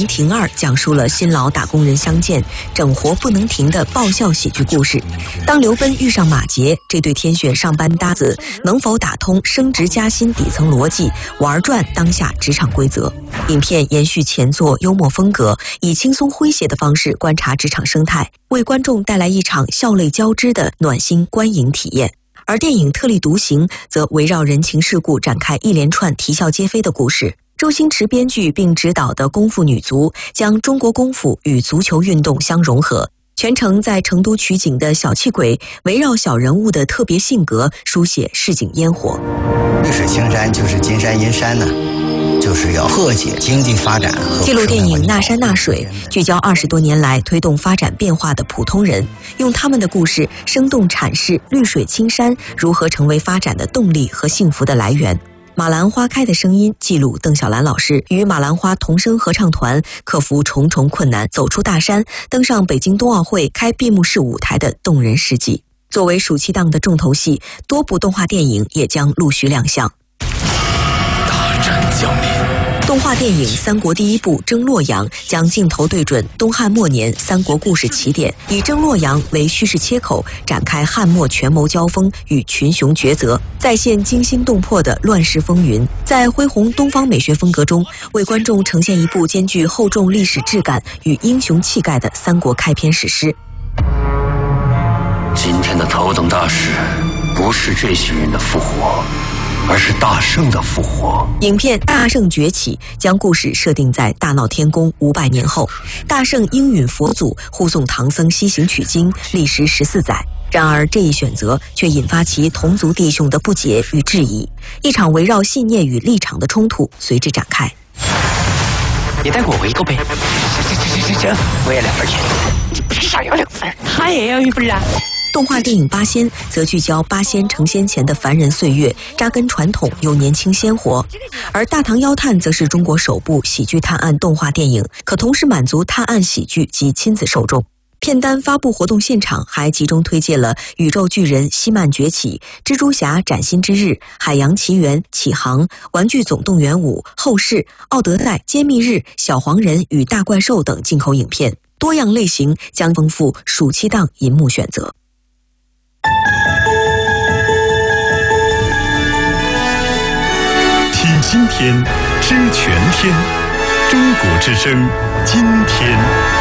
能停2》讲述了新老打工人相见、整活不能停的爆笑喜剧故事。当刘奔遇上马杰，这对天选上班搭子能否打通升职加薪底层逻辑，玩转当下职场规则？影片延续前作幽默风格，以轻松诙谐的方式观察职场生态，为观众带来一场笑泪交织的暖心观影体验。而电影《特立独行》则围绕人情世故展开一连串啼笑皆非的故事。周星驰编剧并执导的功夫女足将中国功夫与足球运动相融合，全程在成都取景的小气鬼围绕小人物的特别性格书写市井烟火。 绿水青山就是金山银山呢，就是要破解经济发展和记录电影《那山那水》聚焦20多年来推动发展变化的普通人，用他们的故事生动阐释绿水青山如何成为发展的动力和幸福的来源。马兰花开的声音记录邓小兰老师与马兰花童声合唱团克服重重困难，走出大山，登上北京冬奥会开闭幕式舞台的动人事迹。作为暑期档的重头戏，多部动画电影也将陆续亮相。 大战降临。 动画电影《三国》第1部《征洛阳》将镜头对准东汉末年三国故事起点，以征洛阳为叙事切口，展开汉末权谋交锋与群雄抉择，再现惊心动魄的乱世风云。在恢弘东方美学风格中，为观众呈现一部兼具厚重历史质感与英雄气概的三国开篇史诗。 今天的头等大事，不是这些人的复活，而是大圣的复活。 影片《大圣崛起》将故事设定在大闹天宫500年后，大圣应允佛祖护送唐僧西行取经，历时14载。然而这一选择却引发其同族弟兄的不解与质疑，一场围绕信念与立场的冲突随之展开。 你带我回购呗？行，我也2份钱。你不是少要2份，他也要1份啊。 动画电影《八仙》则聚焦八仙成仙前的凡人岁月，扎根传统又年轻鲜活；而《大唐妖探》则是中国首部喜剧探案动画电影，可同时满足探案喜剧及亲子受众。片单发布活动现场还集中推荐了《宇宙巨人希曼崛起》、《蜘蛛侠崭新之日》、《海洋奇缘》、《启航》、《玩具总动员5》、《后世》、《奥德赛》、《揭秘日》、《小黄人与大怪兽》等进口影片，多样类型将丰富暑期档银幕选择。 听今天，知全天，中国之声，今天。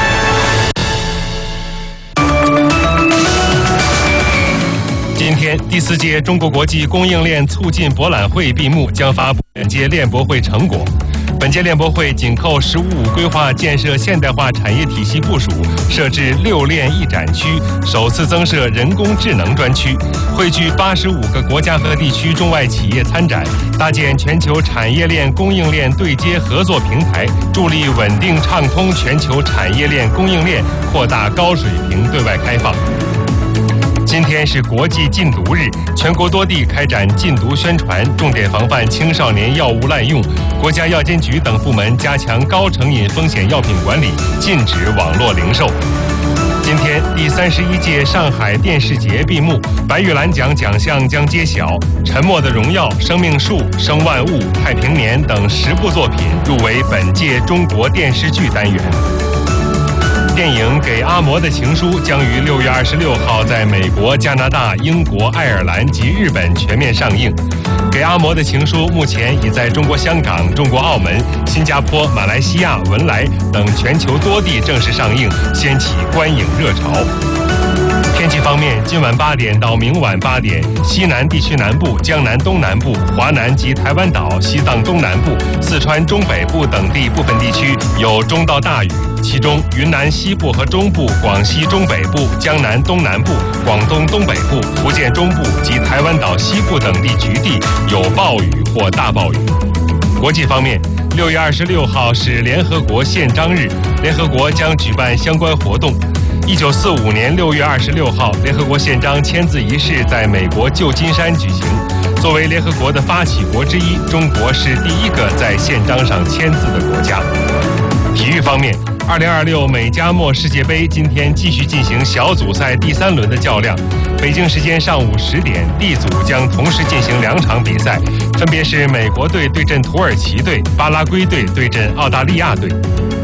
今天，第4届中国国际供应链促进博览会闭幕，将发布本届链博会成果。本届链博会紧扣“十五五”规划建设现代化产业体系部署，设置6链1展区，首次增设人工智能专区，汇聚85个国家和地区中外企业参展，搭建全球产业链供应链对接合作平台，助力稳定畅通全球产业链供应链，扩大高水平对外开放。今天是国际禁毒日，全国多地开展禁毒宣传，重点防范青少年药物滥用。国家药监局等部门加强高成瘾风险药品管理，禁止网络零售。今天，第31届上海电视节闭幕，白玉兰奖奖项将揭晓，《沉默的荣耀》、《生命树》、《生万物》、《太平年》等10部作品入围本届中国电视剧单元。电影《给阿嬷的情书》将于6月26号在美国、加拿大、英国、爱尔兰及日本全面上映。《给阿嬷的情书》目前已在中国香港、中国澳门、新加坡、马来西亚、文莱等全球多地正式上映，掀起观影热潮。天气方面，今晚8点到明晚8点，西南地区南部、江南东南部、华南及台湾岛、西藏东南部、四川中北部等地部分地区有中到大雨，其中云南西部和中部、广西中北部、江南东南部、广东东北部、福建中部及台湾岛西部等地局地有暴雨或大暴雨。国际方面，6月26号是联合国宪章日，联合国将举办相关活动。1945年6月26号，联合国宪章签字仪式在美国旧金山举行。作为联合国的发起国之一，中国是第一个在宪章上签字的国家。体育方面，2026美加墨世界杯今天继续进行小组赛第3轮的较量。北京时间上午10点，D 组将同时进行2场比赛，分别是美国队对阵土耳其队，巴拉圭队对阵澳大利亚队。